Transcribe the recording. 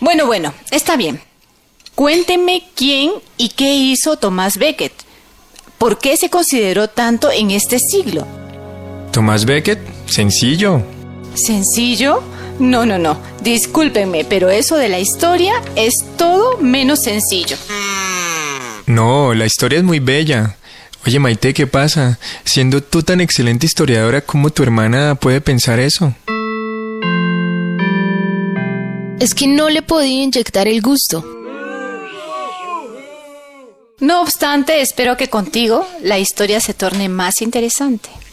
Bueno, está bien. Cuénteme quién y qué hizo Thomas Becket. ¿Por qué se consideró tanto en este siglo? Thomas Becket, sencillo. ¿Sencillo? No. Discúlpenme, pero eso de la historia es todo menos sencillo. No, la historia es muy bella. Oye, Maite, ¿qué pasa? Siendo tú tan excelente historiadora, ¿cómo tu hermana puede pensar eso? Es que no le podía inyectar el gusto. No obstante, espero que contigo la historia se torne más interesante.